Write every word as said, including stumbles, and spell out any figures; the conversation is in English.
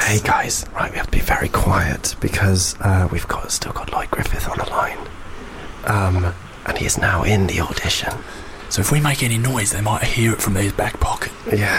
Hey guys, right, we have to be very quiet because uh, we've got still got Lloyd Griffith on the line, um, and he is now in the audition. So if we make any noise, they might hear it from his back pocket. Yeah,